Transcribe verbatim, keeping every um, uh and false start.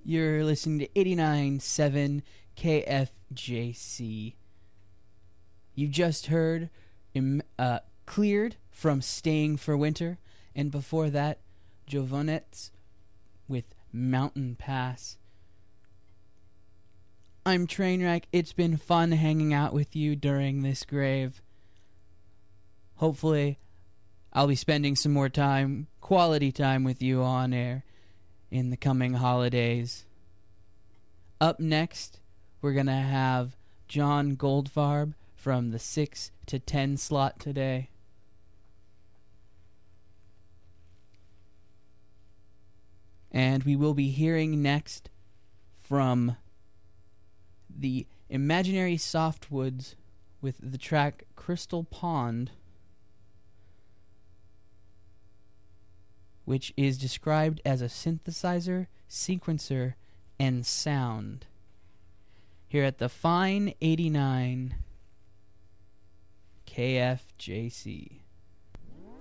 You're listening to eighty-nine point seven K F J C. You just heard uh, Cleared from Staying for Winter, and before that, Jovonets with Mountain Pass. I'm Trainwreck. It's been fun hanging out with you during this grave. Hopefully, I'll be spending some more time, quality time with you on air in the coming holidays. Up next, we're going to have John Goldfarb from the six to ten slot today. And we will be hearing next from the Imaginary Softwoods with the track Crystal Pond, which is described as a synthesizer, sequencer, and sound. Here at the Fine eighty-nine K F J C.